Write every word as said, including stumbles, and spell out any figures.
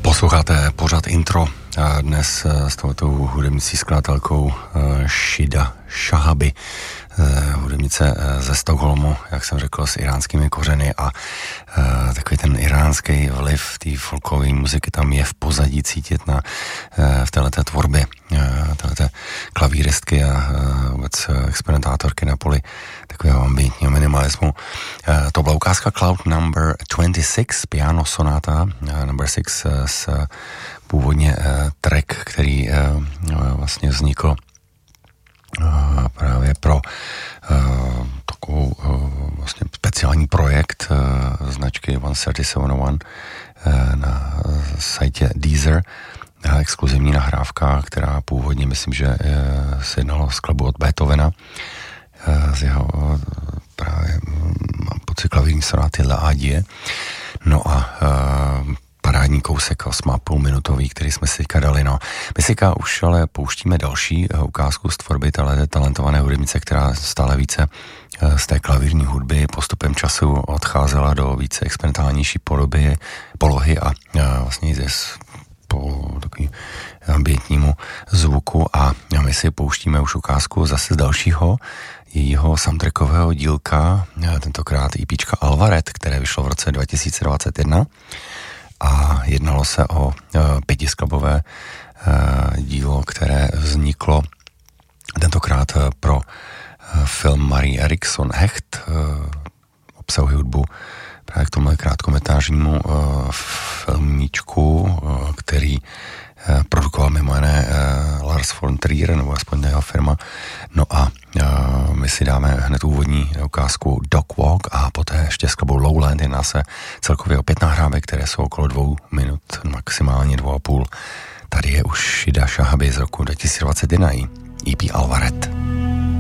Posloucháte pořad intro dnes s touto hudebnicí skladatelkou Shida Shahabi, hudebnice ze Stockholmu, jak jsem řekl, s iránskými kořeny a takový ten iránský vliv té folkové muziky tam je v pozadí cítit na, v téhleté tvorbě téhleté klavíristky a vůbec experimentátorky na poli takového ambientního minimalismu. To byla ukázka Cloud number twenty-six, piano sonata number six s původně track, který vlastně vznikl právě pro takovou vlastně speciální projekt značky one thirty-seven oh one na sajtě Deezer. Exkluzivní nahrávka, která původně, myslím, že se jednalo skladbu od Beethovena z jeho právě, mám pocit, klavírní sonáty La Adie. No a parádní kousek osm a půl minutový, který jsme si teďka dali. No. My si už ale pouštíme další ukázku z tvorby téhle talentované hudebnice, která stále více z té klavírní hudby postupem času odcházela do více experimentálnější podoby, polohy a vlastně jde po takovým ambientnímu zvuku a my si pouštíme už ukázku zase z dalšího jejího soundtrackového dílka, tentokrát EPčka Alvaret, které vyšlo v roce dva tisíce dvacet jedna. A jednalo se o pětiskladbové dílo, které vzniklo tentokrát pro film Marie Erikson Hecht. Obsahuje hudbu právě k tomu krátkometrážnímu filmíčku, který produkoval mimo jiné Lars von Trier, nebo aspoň jeho firma. No a my si dáme hned úvodní ukázku Dog Walk a poté ještě skladbou Lowland. Jedná se celkově o pět nahrávek, které jsou okolo dvou minut, maximálně dvou a půl. Tady je už Shida Shahabi z roku dva tisíce dvacet jedna, E P Alvaret.